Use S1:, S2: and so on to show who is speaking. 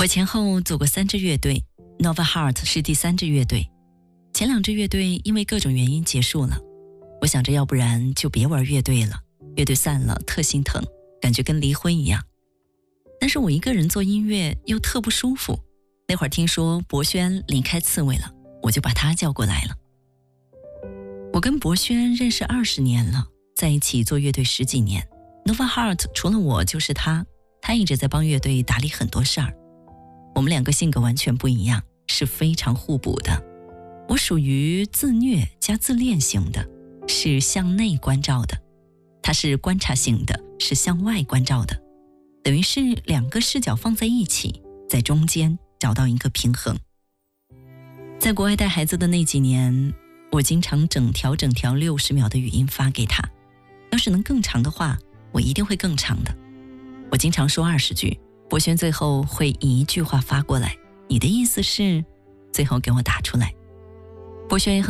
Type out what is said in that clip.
S1: 我前后组过3支乐队， Nova Heart 是第3支乐队。前2支乐队因为各种原因结束了，我想着要不然就别玩乐队了，乐队散了特心疼，感觉跟离婚一样。但是我一个人做音乐又特不舒服。那会儿听说博轩离开刺猬了，我就把他叫过来了。我跟博轩认识20年了，在一起做乐队10几年。 Nova Heart 除了我就是他一直在帮乐队打理很多事儿。我们2个性格完全不一样，是非常互补的。我属于自虐加自恋型的，是向内关照的；他是观察型的，是向外关照的。等于是2个视角放在一起，在中间找到一个平衡。在国外带孩子的那几年，我经常整条60秒的语音发给他，要是能更长的话，我一定会更长的。我经常说20句，博轩最后会1句话发过来，你的意思是？最后给我打出来。博轩也很